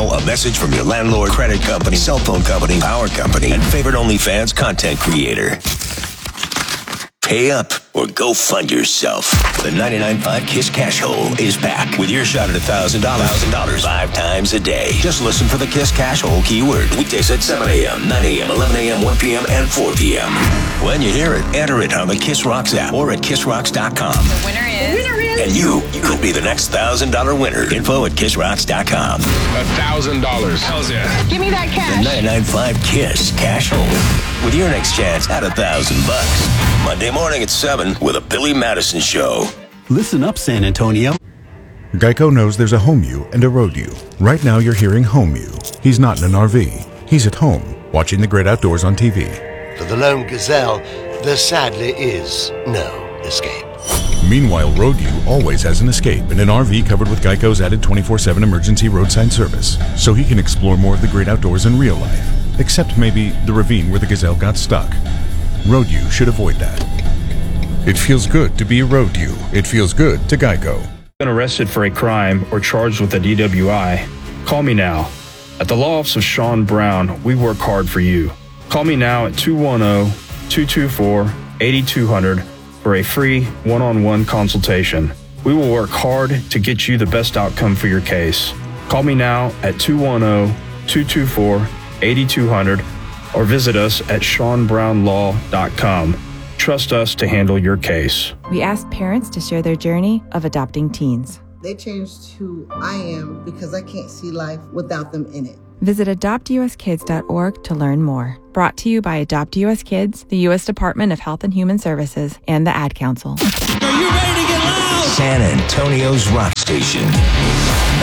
Now, a message from your landlord, credit company, cell phone company, power company, and favorite OnlyFans content creator. Pay up or go fund yourself. The 99.5 KISS Cash Hole is back with your shot at $1,000 5 times a day. Just listen for the KISS Cash Hole keyword. Weekdays at 7 a.m., 9 a.m., 11 a.m., 1 p.m., and 4 p.m. When you hear it, enter it on the Kiss Rocks app or at kissrocks.com. The winner is... And you could be the next $1,000 winner. Info at kissrocks.com. $1,000. Hells yeah. Give me that cash. The 99.5 KISS Cash Hole. With your next chance at $1,000. Monday morning at 7 with a Billy Madison Show. Listen up, San Antonio. Geico knows there's a home you and a road you. Right now you're hearing home you. He's not in an RV. He's at home, watching the great outdoors on TV. For the lone gazelle, there sadly is no escape. Meanwhile, Road U always has an escape in an RV covered with Geico's added 24/7 emergency roadside service, so he can explore more of the great outdoors in real life, except maybe the ravine where the gazelle got stuck. Road U should avoid that. It feels good to be a Road U. It feels good to Geico. Been arrested for a crime or charged with a DWI? Call me now. At the Law Office of Sean Brown, we work hard for you. Call me now at 210-224-8200 for a free one-on-one consultation. We will work hard to get you the best outcome for your case. Call me now at 210-224-8200 or visit us at SeanBrownLaw.com. Trust us to handle your case. We asked parents to share their journey of adopting teens. They changed who I am because I can't see life without them in it. Visit adoptuskids.org to learn more. Brought to you by Adopt US Kids, the U.S. Department of Health and Human Services, and the Ad Council. Are you ready to get loud? San Antonio's rock station.